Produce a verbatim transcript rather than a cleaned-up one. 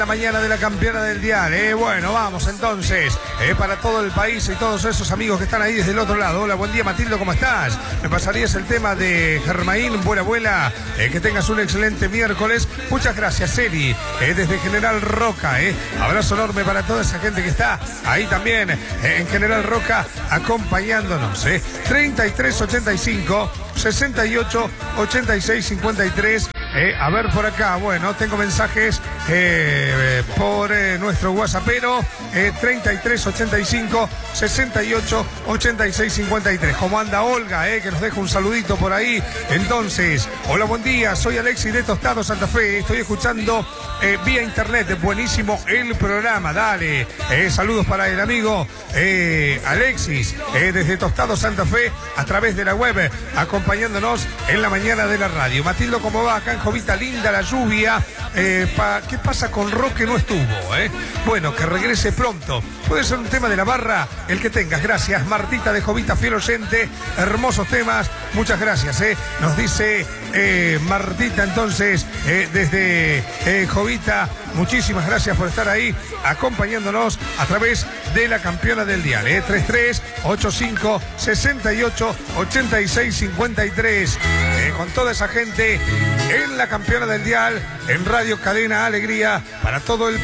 La mañana de la campeona del dial, eh, bueno, vamos entonces, eh, para todo el país y todos esos amigos que están ahí desde el otro lado. Hola, buen día Matildo, ¿cómo estás? Me pasarías el tema de Germain, buena abuela, eh, que tengas un excelente miércoles. Muchas gracias, Eri, eh, desde General Roca, eh. Abrazo enorme para toda esa gente que está ahí también, eh, en General Roca, acompañándonos, eh. treinta y tres ochenta y cinco, sesenta y ocho, ochenta y seis, cincuenta y tres. Eh, a ver por acá, bueno, tengo mensajes eh, por eh, nuestro WhatsAppero, eh, treinta y tres ochenta y cinco, sesenta y ocho, ochenta y seis, cincuenta y tres. ¿Cómo anda Olga, eh, que nos deja un saludito por ahí? Entonces, hola, buen día, soy Alexis de Tostado Santa Fe, estoy escuchando eh, vía internet, buenísimo el programa, dale. Eh, saludos para el amigo eh, Alexis, eh, desde Tostado Santa Fe, a través de la web, acompañándonos en la mañana de la radio. Matildo, ¿cómo va acá en Jovita? Linda la lluvia. Eh, pa, ¿Qué pasa con Roque? No estuvo, ¿eh? Bueno, que regrese pronto. Puede ser un tema de la barra, el que tengas. Gracias, Martita de Jovita, fiel oyente. Hermosos temas. Muchas gracias, ¿eh? Nos dice eh, Martita, entonces, eh, desde eh, Jovita. Muchísimas gracias por estar ahí, acompañándonos a través de la campeona del dial, ¿eh? treinta y tres ochenta y cinco, sesenta y ocho, ochenta y seis, cincuenta y tres. Eh, con toda esa gente en la campeona del dial, en Radio Cadena Alegría, para todo el